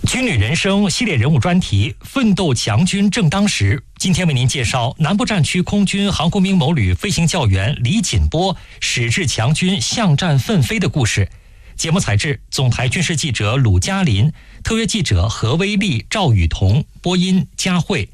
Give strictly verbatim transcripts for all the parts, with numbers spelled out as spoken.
军旅人生系列人物专题，奋斗强军正当时。今天为您介绍南部战区空军航空兵某旅飞行教员李锦波矢志强军向战奋飞的故事。节目采制总台军事记者鲁嘉林，特约记者何威利、赵雨桐，播音佳慧。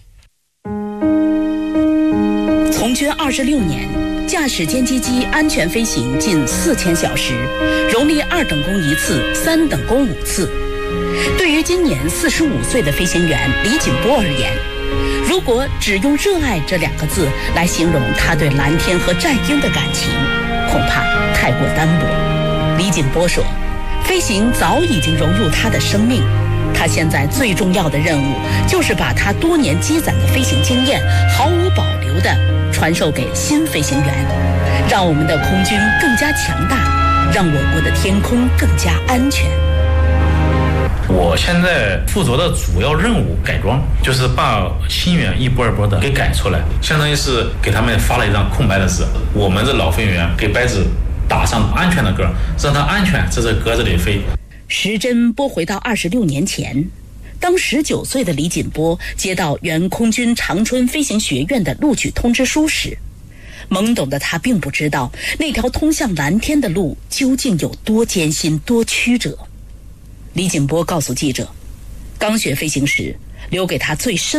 从军二十六年，驾驶歼击机安全飞行近四千小时，荣立二等功一次，三等功五次。对于今年四十五岁的飞行员李锦波而言，如果只用热爱这两个字来形容他对蓝天和战鹰的感情，恐怕太过单薄。李锦波说，飞行早已经融入他的生命，他现在最重要的任务就是把他多年积攒的飞行经验毫无保留地传授给新飞行员，让我们的空军更加强大，让我国的天空更加安全。 我现在负责的主要任务改装，就是把新员一波一波的给改出来，相当于是给他们发了一张空白的纸，我们这老飞行员给白纸打上安全的歌，让他安全在这格子里飞。 时针拨回到二十六年前，当十九岁的李锦波接到原空军长春飞行学院的录取通知书时，懵懂的他并不知道那条通向蓝天的路究竟有多艰辛、多曲折。李锦波告诉记者，刚学飞行时留给他最深